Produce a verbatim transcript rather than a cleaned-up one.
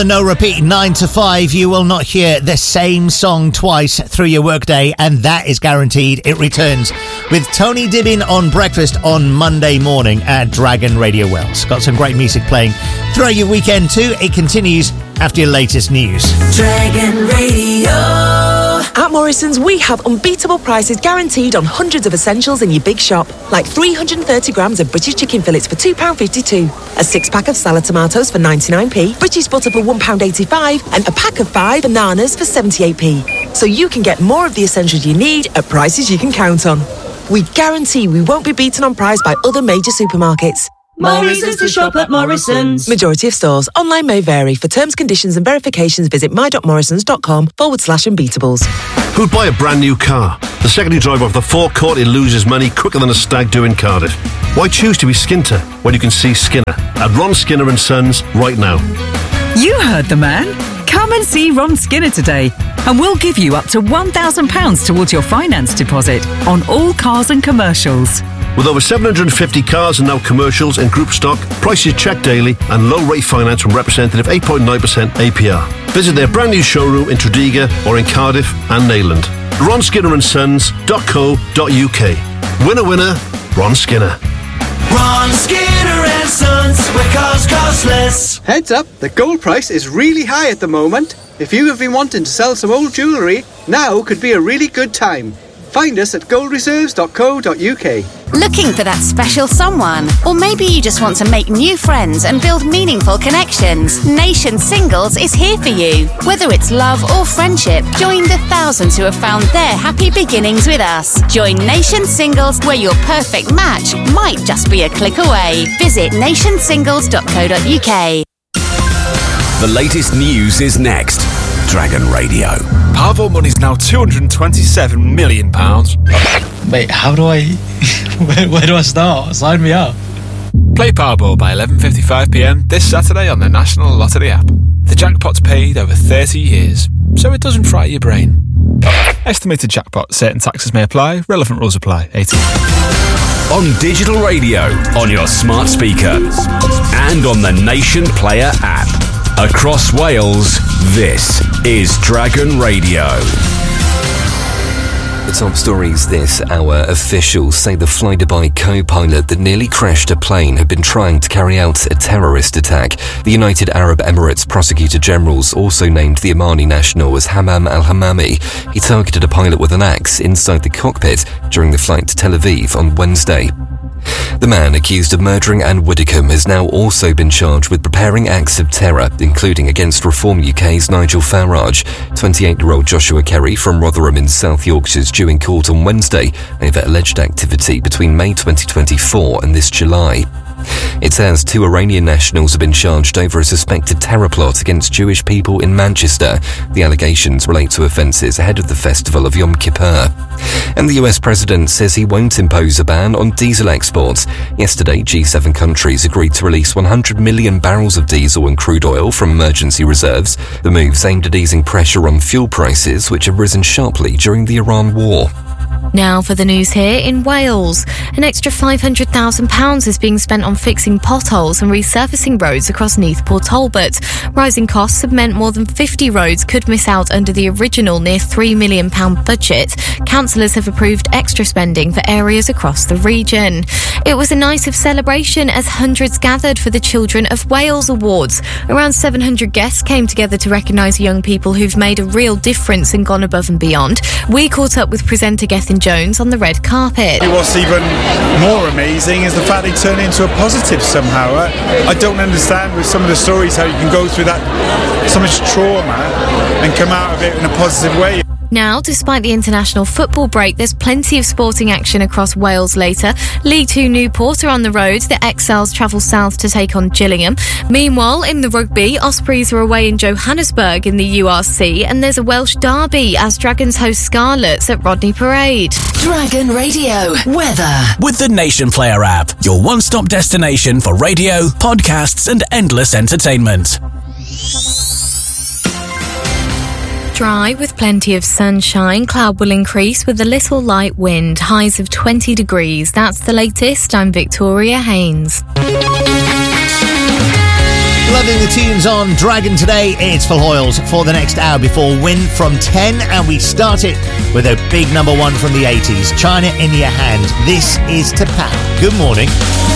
No repeat, nine to five. You will not hear the same song twice through your workday, and that is guaranteed. It returns with Tony Dibbin on Breakfast on Monday morning at Dragon Radio Wales. Got some great music playing throughout your weekend too. It continues after your latest news. Dragon Radio. At Morrison's, we have unbeatable prices guaranteed on hundreds of essentials in your big shop, like three hundred thirty grams of British chicken fillets for two pounds fifty-two, a six-pack of salad tomatoes for ninety-nine p, British butter for one pound eighty-five, and a pack of five bananas for seventy-eight p. So you can get more of the essentials you need at prices you can count on. We guarantee we won't be beaten on price by other major supermarkets. More reasons to shop at Morrison's. Majority of stores. Online may vary. For terms, conditions and verifications, visit my.morrisons.com forward slash unbeatables. Who'd buy a brand new car? The second you drive off the forecourt, he loses money quicker than a stag do in Cardiff. Why choose to be Skinter when you can see Skinner at Ron Skinner and Sons right now? You heard the man. Come and see Ron Skinner today, and we'll give you up to one thousand pounds towards your finance deposit on all cars and commercials. With over seven hundred fifty cars and now commercials in group stock, prices checked daily and low rate finance from representative eight point nine percent A P R. Visit their brand new showroom in Tredegar or in Cardiff and Neyland. ron skinner and sons dot co dot uk. Winner, winner, Ron Skinner. Ron Skinner and Sons, where cars cost less. Heads up, the gold price is really high at the moment. If you have been wanting to sell some old jewellery, now could be a really good time. Find us at gold reserves dot co dot uk. Looking for that special someone? Or maybe you just want to make new friends and build meaningful connections? Nation Singles is here for you. Whether it's love or friendship, join the thousands who have found their happy beginnings with us. Join Nation Singles, where your perfect match might just be a click away. Visit nation singles dot co dot uk. The latest news is next. Dragon Radio. Powerball money's now two hundred twenty-seven million pounds. Wait, how do I... where, where do I start? Sign me up. Play Powerball by eleven fifty-five p m this Saturday on the National Lottery app. The jackpot's paid over thirty years, so it doesn't fry your brain. Estimated jackpot. Certain taxes may apply. Relevant rules apply. eighteen. On digital radio, on your smart speaker, and on the Nation Player app. Across Wales, this is Dragon Radio. The top stories this hour. Officials say the Flydubai co-pilot that nearly crashed a plane had been trying to carry out a terrorist attack. The United Arab Emirates Prosecutor Generals also named the Omani national as Hammam al-Hammami. He targeted a pilot with an axe inside the cockpit during the flight to Tel Aviv on Wednesday. The man accused of murdering Anne Widdecombe has now also been charged with preparing acts of terror, including against Reform U K's Nigel Farage. twenty-eight-year-old Joshua Kerry from Rotherham in South Yorkshire is due in court on Wednesday over alleged activity between May twenty twenty-four and this July. It says two Iranian nationals have been charged over a suspected terror plot against Jewish people in Manchester. The allegations relate to offences ahead of the festival of Yom Kippur. And the U S president says he won't impose a ban on diesel exports. Yesterday, G seven countries agreed to release one hundred million barrels of diesel and crude oil from emergency reserves. The move's aimed at easing pressure on fuel prices, which have risen sharply during the Iran war. Now for the news here in Wales. An extra five hundred thousand pounds is being spent on fixing potholes and resurfacing roads across Neath Port Talbot. Rising costs have meant more than fifty roads could miss out under the original near three million pounds budget. Councillors have approved extra spending for areas across the region. It was a night of celebration as hundreds gathered for the Children of Wales Awards. Around seven hundred guests came together to recognise young people who've made a real difference and gone above and beyond. We caught up with presenter Gethin Jones on the red carpet. What's even more amazing is the fact they turn it into a positive somehow. I don't understand with some of the stories how you can go through that so much trauma and come out of it in a positive way. Now, despite the international football break, there's plenty of sporting action across Wales later. League Two Newport are on the road. The Exiles travel south to take on Gillingham. Meanwhile, in the rugby, Ospreys are away in Johannesburg in the U R C, and there's a Welsh derby as Dragons host Scarlets at Rodney Parade. Dragon Radio weather with the Nation Player app, your one-stop destination for radio, podcasts, and endless entertainment. Dry with plenty of sunshine. Cloud will increase with a little light wind. Highs of twenty degrees. That's the latest. I'm Victoria Haynes. Loving the tunes on Dragon today. It's Phil Hoyles for the next hour before Win from ten, and we start it with a big number one from the eighties, China in Your Hand. This is To Power. Good morning.